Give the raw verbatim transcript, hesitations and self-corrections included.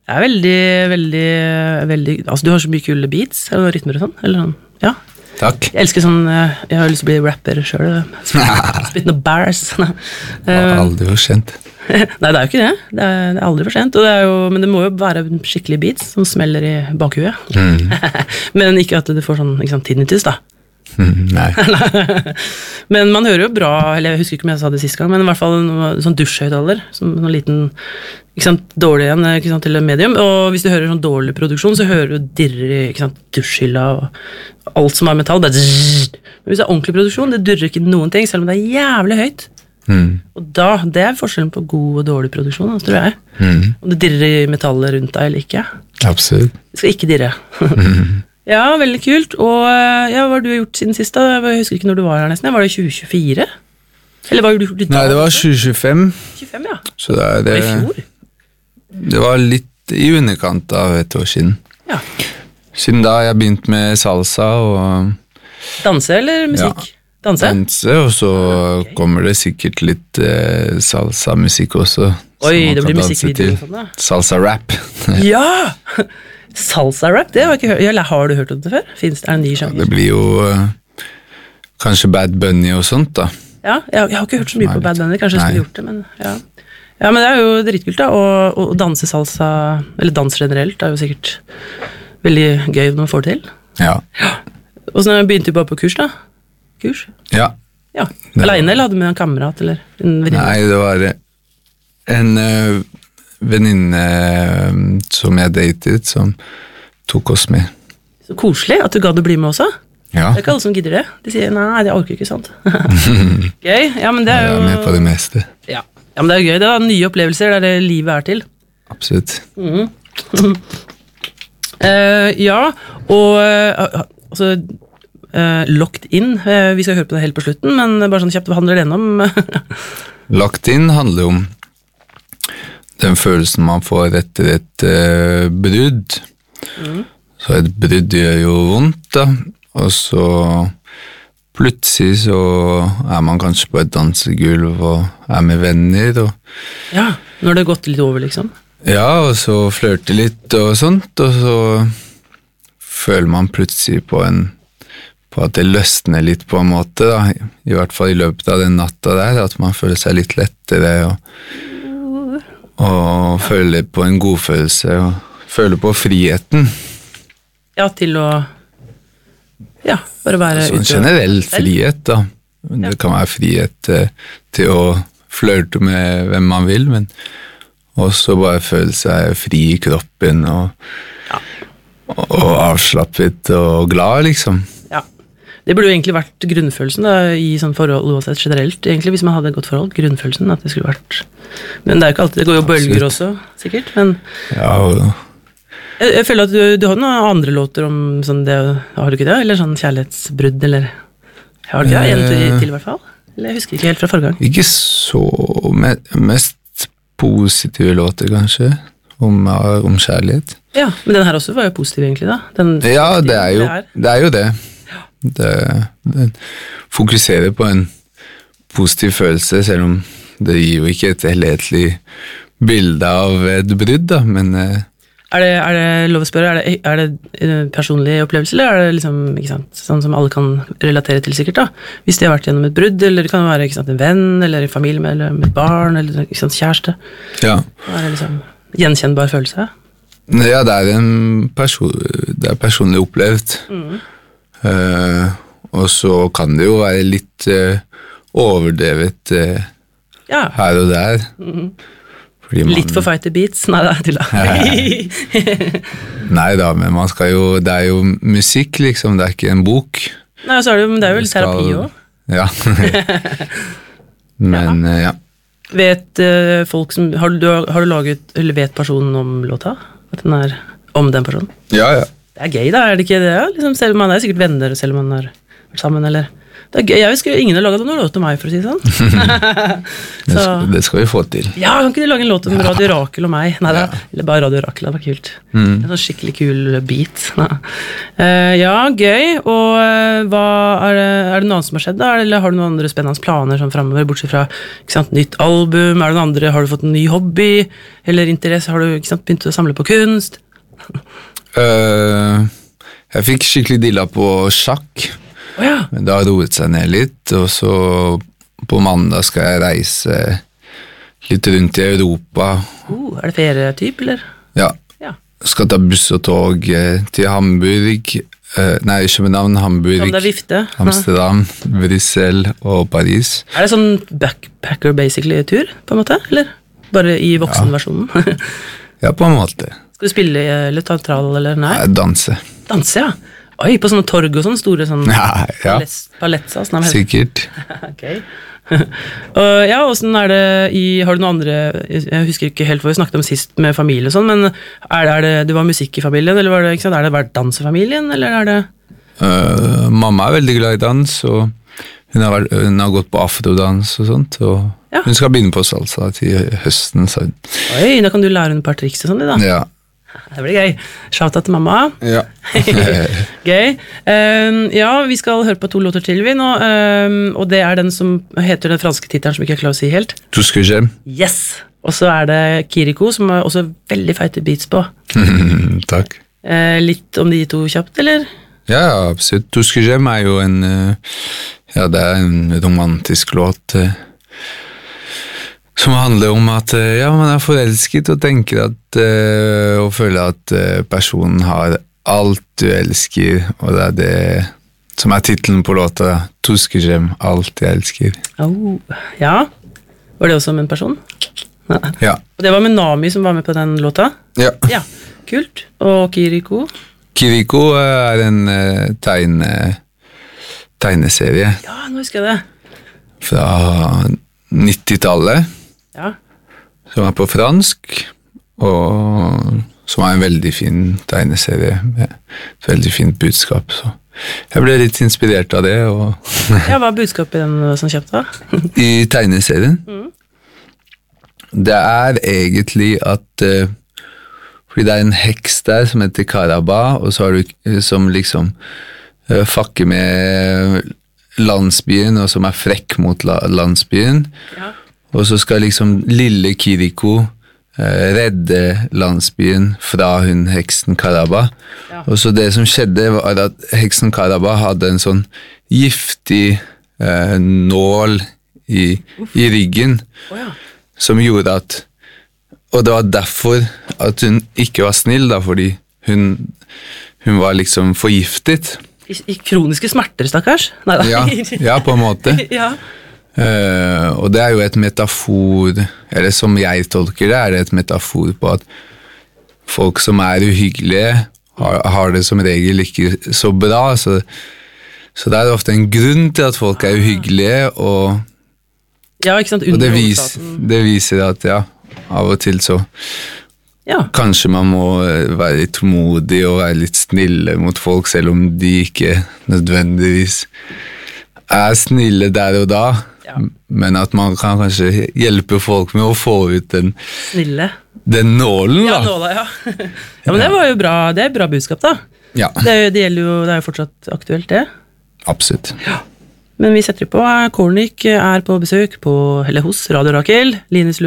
Jeg er veldig, veldig, veldig, altså du har så mye kule beats, og rytmer og sånn, eller sånn, ja. Takk. Jeg elsker sånn, jeg har lyst til å bli rapper selv, spytte noen bars. Det er aldri for sent. Nei, det er jo ikke det, det er, det er aldri for sent, og det er jo, men det må jo være skikkelig beats som smeller i bakhuet. Mm. Men ikke at du får sånn, ikke sånn tinnitus da. Mm, nei. Men man hører jo bra, eller jeg husker ikke om jeg sa det sist gang, men i hvert fall en sånn dusjhøyttaler, som en liten, ikke sant, dårlig igjen, ikke sant, til medium, og hvis du hører sånn dårlig produksjon, så hører du dirrer i, ikke sant, dusjhylla og alt som er metall, bare zzz. Men hvis det er ordentlig produksjon, det durrer ikke noen ting, selv om det er jævlig høyt. Mm. Og da, det er forskjellen på god og dårlig produksjon, altså, tror jeg. Mm. Om det dirrer i metallet rundt deg eller ikke. Absolutt. Det skal ikke dirre. Mm. Ja, veldig kult. Og ja, hva har du gjort siden sist da? Jeg husker ikke når du var her nesten. Var det tjue tjuefire? Eller hva har du gjort i dag? Nei, det var tjue tjuefem. tjuefem, ja. Så det, er det, det var i fjor. Det var litt i underkant av et år siden. Ja. Siden da har jeg begynt med salsa og... Danse eller musikk? Ja. Danse? Danse, og så okay. Kommer det sikkert litt eh, salsa-musikk også. Oi, det blir musikkvideo sånn da. Salsa-rap. Ja! Salsa-rap, det har jeg ikke hørt. Eller har du hørt om det før? Finns det en ny sjanger? Ja, det blir jo uh, kanskje Bad Bunny og sånt da. Ja, jeg, jeg har ikke hørt så mye på Bad Bunny, kanskje jeg skulle gjort det, men ja. Ja, men det er jo dritkult da, å danse salsa, eller dans generelt, er jo sikkert veldig gøy når man får det til. Ja. Ja. Og så begynte du bare på kurs da? Kurs? Ja. Ja. Alene, eller hadde du med en kamerat, eller en venninne? Nei, det var en... Uh, venninne som jeg datet, som tok oss med. Så koselig at du gadd å bli med også. Ja. Det er ikke alle som gidder det. De sier, nei, det orker ikke, sant? Gøy, ja, men det er jo... Jeg er med på det meste. Ja, ja men det er gøy, det er nye opplevelser, det er det livet er til. Absolutt. Mm. uh, ja, og uh, altså, uh, Locked In, uh, vi skal høre på det helt på slutten, men bare sånn kjapt, hva handler det om? Locked In handler om den følelsen man får etter et uh, brudd. Mm. Så et brudd gjør jo vondt da, og så plutselig så er man kanskje på et dansegulv og er med venner. Og, ja, når det har gått litt over liksom. Ja, og så flørter litt og sånt, og så føler man plutselig på en på at det løsner litt på en måte da, i hvert fall i løpet av den natta der, at man føler seg litt lettere og og føle på en god følelse og føle på friheten. Ja, til å ja, bare være ute. Sånn generell frihet da. Det ja. Kan være frihet eh, til å flørte med hvem man vil, men også bare føle seg fri i kroppen og, ja. og avslappet og glad liksom. Det burde jo egentlig vært grunnfølelsen da, i sånn forhold uansett generelt, egentlig, hvis man hadde et godt forhold, grunnfølelsen at det skulle vært, men det er jo ikke alltid, det går jo bølger også, sikkert, men ja, og... jeg, jeg føler at du, du har noen andre låter om sånn det, har du ikke det, eller sånn kjærlighetsbrudd, eller har du ikke det, en til, til i hvert fall, eller jeg husker ikke helt fra forrige gang. Ikke så, mest positive låter kanskje, om, om kjærlighet. Ja, men den her også var jo positiv egentlig da. Den, ja, det er jo det. Er. Det, er jo det. Det, det fokuserer på en positiv følelse, selv om det gir jo ikke et helhetlig bilde av et brudd, da, men... Er det, er det lov å spørre, er det, er det personlig opplevelse, eller er det liksom, ikke sant, sånn som alle kan relatere til sikkert da? Hvis de har vært gjennom et brudd, eller det kan være ikke sant, en venn, eller en familie med, eller med et barn, eller ikke sant, kjæreste. Ja. Er det liksom gjenkjennbar følelse? Ja, det er en person, det er personlig opplevd. Mhm. Uh, og så kan det jo være litt uh, overdrevet uh, ja. Her og der. Mm-hmm. Man, litt for feite beats? Nei, det er til da. Nei da, men man skal jo, det er jo musikk liksom, det er ikke en bok. Nei, så er det, men det er jo litt terapi også. Ja. Men ja. Uh, ja. Vet uh, folk som, har du, har du laget, eller vet personen om låta? At den er om den personen? Ja, ja. Det er gøy da, er det ikke det? Liksom, selv om man er sikkert venner, selv om man har vært sammen, eller Det er gøy. Jeg husker ingen har laget noen låt til meg, for å si det sånn. Det skal, det skal vi få til. Ja, kan ikke de lage en låt om Radio Rakel og meg? Nei, da, eller bare Radio Rakel, det var kult. Mm. En sånn skikkelig kul beat. Uh, ja, gøy. Og uh, hva er det, er det noe annet som har skjedd da? Eller har du noen andre spennende planer sånn fremover, bortsett fra ikke sant, nytt album? Er det noen andre, har du fått en ny hobby? Eller interesse? Har du ikke sant, begynt å samle på kunst? Uh, jeg fikk skikkelig dilla på sjakk. Oh, ja. Men det har roet seg ned litt, og så på mandag skal jeg reise litt rundt i Europa. Uh, er det ferietyp, eller? Ja. Ja. Skal ta buss og tog eh, til Hamburg, eh, nei, København, Hamburg, Kan det vifte? Amsterdam, Brussel og Paris. Er det sånn backpacker basically tur, på en måte, eller? Bare i voksenversjonen? Ja, på en måte. Skal du spille eller ta trall, eller nei? Jeg danse. Danse, ja. Oi, på sånne torg og sånne store sånn Ja, ja. paletsa. Sånn, Sikkert. ok. og, ja, og sånn er det i, har du noen andre, jeg husker ikke helt hva vi snakket om sist med familie og sånn, men er det, er det, det var musikk i familien, eller var det, ikke sant, er det vært dansefamilien, eller er det? Uh, mamma er veldig glad i dans, og hun har, vært, hun har gått på afrodans og sånt, og Ja. hun skal begynne på salsa til høsten. Så. Oi, da kan du lære henne et par triks og sånn, da. Ja. Det blir gøy. Shout out til mamma. Ja. Gøy. Um, ja, vi skal høre på to låter til vi nå, um, og det er den som heter den franske tittelen som ikke er klar å si helt. Tout ce que j'aime. Yes! Og så er det Kiriko, som er også veldig feite beats på. Takk. Uh, litt om de to kjapt, eller? Ja, absolutt. Tout ce que j'aime er jo en, uh, ja, det er en romantisk låt, uh, som handler om at ja, man er forelsket og tenker at uh, og føler at uh, personen har alt du elsker, og det er det som er titelen på låta. Tout ce que j'aime, alt jeg elsker. Oh, ja. Var det også om en person? Ja. Og det var med Nami som var med på den låta? Ja. Ja, kult. Og Kiriko? Kiriko uh, er en uh, tegne, tegneserie Ja, nå husker jeg det. fra nittitallet. Ja. Som er på fransk, og som er en veldig fin tegneserie med et veldig fint budskap. Så jeg ble litt inspirert av det. Og ja, hva er budskapet i den som kjøpt da? I tegneserien? Mm. Det er egentlig at uh, fordi det er en heks der som heter Karaba, og så har du som liksom uh, fakker med landsbyen, og som er frekk mot la- landsbyen. Ja. Og så skal liksom lille Kiriko eh, redde landsbyen fra hun heksen Karaba. Ja. Og så det som skjedde var at heksen Karaba hadde en sånn giftig eh, nål i, i ryggen, oh, ja. Som gjorde at, og det var derfor at hun ikke var snill da, fordi hun, hun var liksom forgiftet. I, i kroniske smerter, stakkars? Neida. Ja, ja, på en måte. ja. Uh, og det er jo et metafor, eller som jeg tolker det, er det et metafor på at folk som er uhyggelige har, har det som regel ikke så bra, så, så det er ofte en grunn til at folk er uhyggelige, og, ja, ikke sant, og det, vis, det viser at ja, av og til så ja. Kanskje man må være litt tålmodig og være litt snille mot folk, selv om de ikke nødvendigvis er snille der og da. Ja. Men at man kan kanskje hjelpe folk med å få ut den snille den nålen da. Ja, nåla, ja. ja, men det var jo bra, det er bra budskap da. Ja. Det, det gjelder jo, det er jo fortsatt aktuelt det. Absolutt. Ja. Men vi setter på, Kornik er på besøk på, eller hos Radio Rakel, Linus